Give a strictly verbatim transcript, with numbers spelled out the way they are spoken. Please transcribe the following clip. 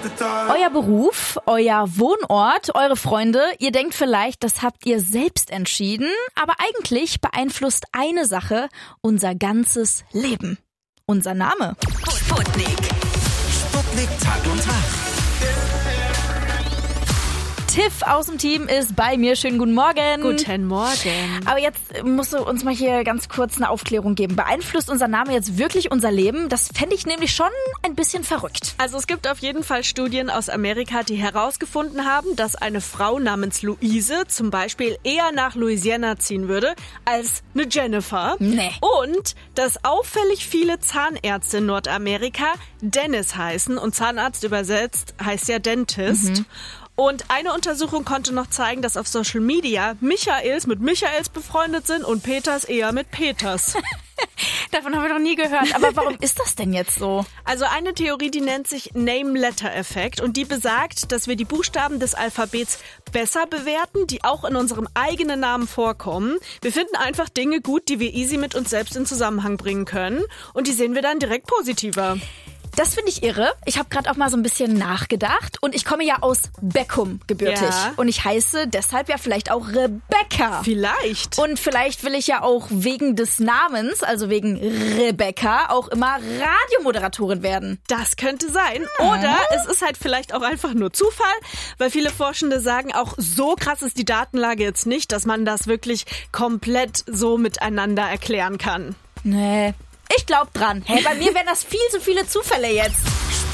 Euer Beruf, euer Wohnort, eure Freunde, ihr denkt vielleicht, das habt ihr selbst entschieden, aber eigentlich beeinflusst eine Sache unser ganzes Leben. Unser Name. Sputnik. Sputnik Tag und Tag. Tiff aus dem Team ist bei mir. Schönen guten Morgen. Guten Morgen. Aber jetzt musst du uns mal hier ganz kurz eine Aufklärung geben. Beeinflusst unser Name jetzt wirklich unser Leben? Das fände ich nämlich schon ein bisschen verrückt. Also es gibt auf jeden Fall Studien aus Amerika, die herausgefunden haben, dass eine Frau namens Luise zum Beispiel eher nach Louisiana ziehen würde als eine Jennifer. Nee. Und dass auffällig viele Zahnärzte in Nordamerika Dennis heißen und Zahnarzt übersetzt heißt ja Dentist. Mhm. Und eine Untersuchung konnte noch zeigen, dass auf Social Media Michaels mit Michaels befreundet sind und Peters eher mit Peters. Davon habe ich noch nie gehört. Aber warum ist das denn jetzt so? Also eine Theorie, die nennt sich Name-Letter-Effekt und die besagt, dass wir die Buchstaben des Alphabets besser bewerten, die auch in unserem eigenen Namen vorkommen. Wir finden einfach Dinge gut, die wir easy mit uns selbst in Zusammenhang bringen können und die sehen wir dann direkt positiver. Das finde ich irre. Ich habe gerade auch mal so ein bisschen nachgedacht und ich komme ja aus Beckum gebürtig. Ja. Und ich heiße deshalb ja vielleicht auch Rebecca. Vielleicht. Und vielleicht will ich ja auch wegen des Namens, also wegen Rebecca, auch immer Radiomoderatorin werden. Das könnte sein. Hm. Oder es ist halt vielleicht auch einfach nur Zufall, weil viele Forschende sagen, auch so krass ist die Datenlage jetzt nicht, dass man das wirklich komplett so miteinander erklären kann. Nee. Ich glaub dran. Hey, bei mir wären das viel zu viele Zufälle jetzt.